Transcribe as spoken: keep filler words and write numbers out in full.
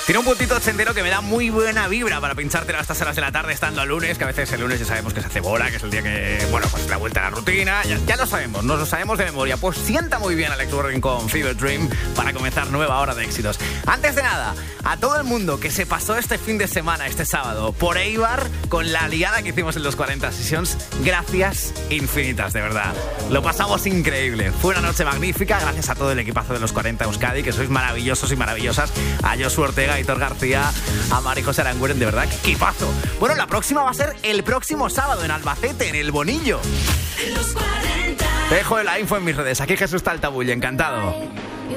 Tiene un puntito ochentero que me da muy buena vibra para pinchártelo a estas horas de la tarde, estando el lunes, que a veces el lunes ya sabemos que se hace bola, que es el día que, bueno, pues la vuelta a la rutina, ya, ya lo sabemos, nos lo sabemos de memoria. Pues sienta muy bien Alex Warren con Fever Dream para comenzar nueva hora de éxitos. Antes de nada, a todo el mundo que se pasó este fin de semana, este sábado, por Eibar, con la liada que hicimos en los cuarenta Sessions, gracias infinitas, de verdad. Lo pasamos increíble. Fue una noche magnífica, gracias a todo el equipazo de los cuarenta Euskadi, que sois maravillosos y maravillosas, a Josu Ortega, a Hitor García, a Mari José Aranguren, de verdad, qué equipazo. Bueno, la próxima va a ser el próximo sábado en Albacete, en El Bonillo. Los cuarenta. Te dejo la info en mis redes. Aquí Jesús Taltabull, encantado.